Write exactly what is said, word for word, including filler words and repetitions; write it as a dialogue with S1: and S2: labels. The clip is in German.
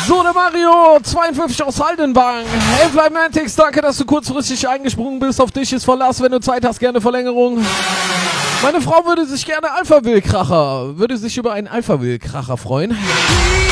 S1: So, der Mario, zweiundfünfzig aus Haldenwang. Hey, Fly Mantix, danke, dass du kurzfristig eingesprungen bist. Auf dich ist Verlass, wenn du Zeit hast, gerne Verlängerung. Meine Frau würde sich gerne Alpha-Will-Kracher, würde sich über einen Alpha-Will-Kracher freuen.